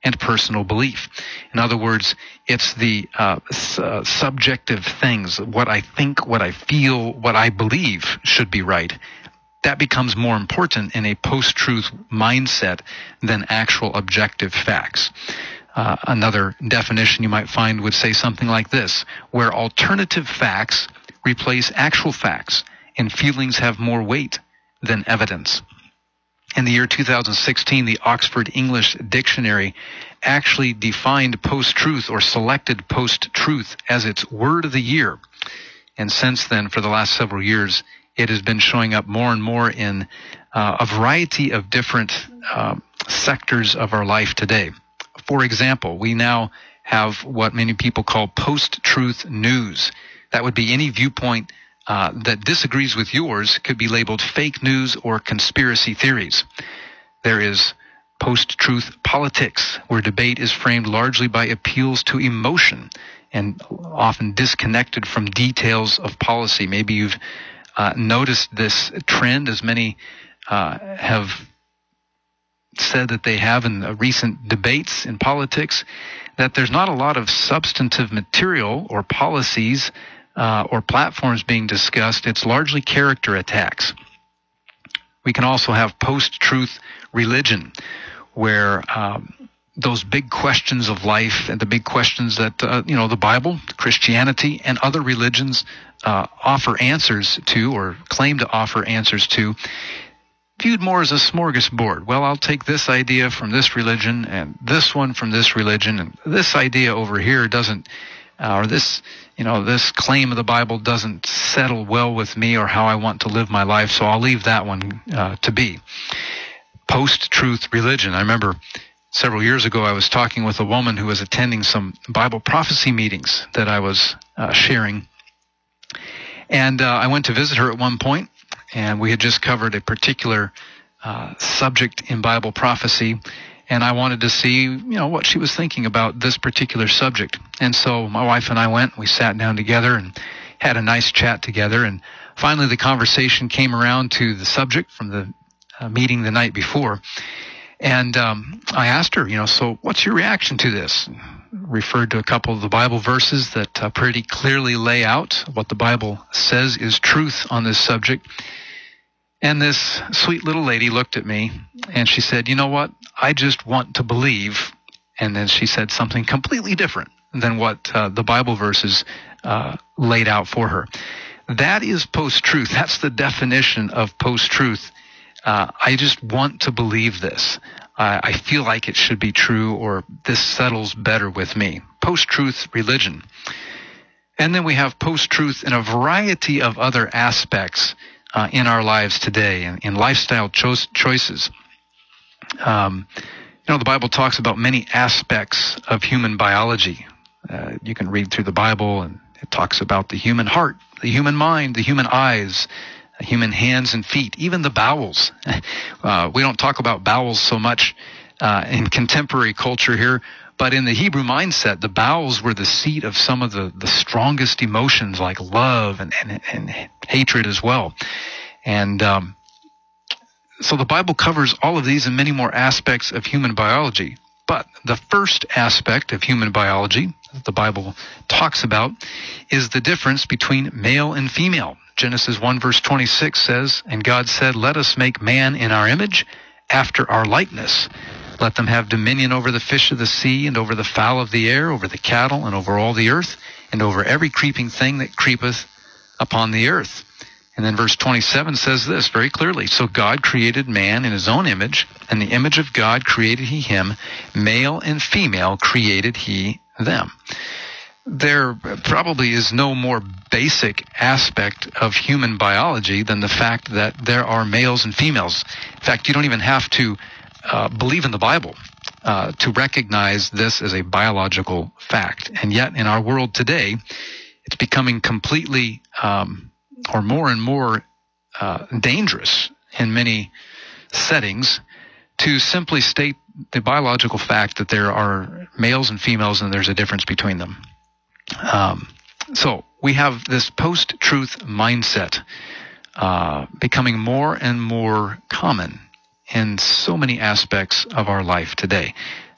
and personal belief. In other words, it's the subjective things, what I think, what I feel, what I believe should be right. That becomes more important in a post-truth mindset than actual objective facts. Another definition you might find would say something like this: where alternative facts replace actual facts and feelings have more weight than evidence. In the year 2016, the Oxford English Dictionary actually defined post-truth, or selected post-truth, as its word of the year. And since then, for the last several years, it has been showing up more and more in a variety of different sectors of our life today. For example, we now have what many people call post-truth news. That would be any viewpoint that disagrees with yours could be labeled fake news or conspiracy theories. There is post-truth politics, where debate is framed largely by appeals to emotion and often disconnected from details of policy. Maybe you've noticed this trend, as many have said that they have in recent debates in politics, that there's not a lot of substantive material or policies or platforms being discussed. It's largely character attacks. We can also have post-truth religion, where those big questions of life and the big questions that the Bible, Christianity, and other religions offer answers to, or claim to offer answers to, viewed more as a smorgasbord. Well, I'll take this idea from this religion and this one from this religion, and this idea over here doesn't, or this claim of the Bible doesn't settle well with me or how I want to live my life, so I'll leave that one to be. Post-truth religion. I remember several years ago I was talking with a woman who was attending some Bible prophecy meetings that I was sharing. And I went to visit her at one point, and we had just covered a particular subject in Bible prophecy, and I wanted to see, what she was thinking about this particular subject. And so my wife and I we sat down together and had a nice chat together, and finally the conversation came around to the subject from the meeting the night before. And I asked her, so what's your reaction to this? Referred to a couple of the Bible verses that pretty clearly lay out what the Bible says is truth on this subject. And this sweet little lady looked at me and she said, you know what? I just want to believe. And then she said something completely different than what the Bible verses laid out for her. That is post-truth. That's the definition of post-truth. I just want to believe this. I feel like it should be true, or this settles better with me. Post-truth religion. And then we have post-truth in a variety of other aspects in our lives today, in lifestyle choices. The Bible talks about many aspects of human biology. You can read through the Bible, and it talks about the human heart, the human mind, the human eyes, human hands and feet, even the bowels. We don't talk about bowels so much in contemporary culture here, but in the Hebrew mindset, the bowels were the seat of some of the strongest emotions, like love and hatred as well. And so the Bible covers all of these and many more aspects of human biology. But the first aspect of human biology that the Bible talks about is the difference between male and female. Genesis 1 verse 26 says, "And God said, let us make man in our image, after our likeness. Let them have dominion over the fish of the sea, and over the fowl of the air, over the cattle, and over all the earth, and over every creeping thing that creepeth upon the earth." And then verse 27 says this very clearly, "So God created man in his own image, and the image of God created he him, male and female created he them." There probably is no more basic aspect of human biology than the fact that there are males and females. In fact, you don't even have to believe in the Bible to recognize this as a biological fact. And yet, in our world today, it's becoming completely or more and more dangerous in many settings to simply state the biological fact that there are males and females and there's a difference between them. So we have this post-truth mindset becoming more and more common in so many aspects of our life today.